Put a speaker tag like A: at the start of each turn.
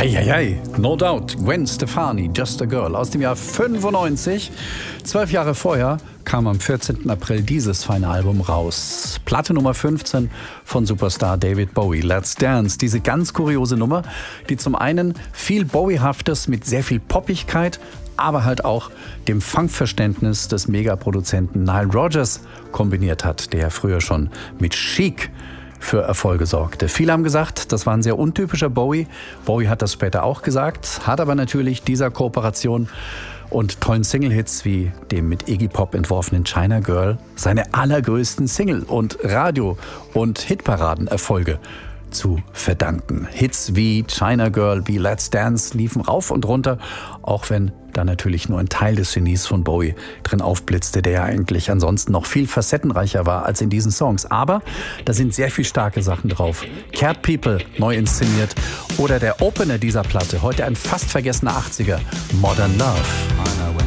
A: Eieiei, no doubt. Gwen Stefani, Just a Girl aus dem Jahr 95. 12 Jahre vorher kam am 14. April dieses feine Album raus. Platte Nummer 15 von Superstar David Bowie, Let's Dance. Diese ganz kuriose Nummer, die zum einen viel Bowie-haftes mit sehr viel Poppigkeit, aber halt auch dem Funkverständnis des Megaproduzenten Nile Rodgers kombiniert hat, der früher schon mit Chic für Erfolge sorgte. Viele haben gesagt, das war ein sehr untypischer Bowie. Bowie hat das später auch gesagt, hat aber natürlich dieser Kooperation und tollen Single-Hits wie dem mit Iggy Pop entworfenen China Girl seine allergrößten Single- und Radio- und Hitparaden-Erfolge zu verdanken. Hits wie China Girl, wie Let's Dance liefen rauf und runter, auch wenn da natürlich nur ein Teil des Genies von Bowie drin aufblitzte, der ja eigentlich ansonsten noch viel facettenreicher war als in diesen Songs. Aber da sind sehr viel starke Sachen drauf. Cat People, neu inszeniert, oder der Opener dieser Platte, heute ein fast vergessener 80er, Modern Love.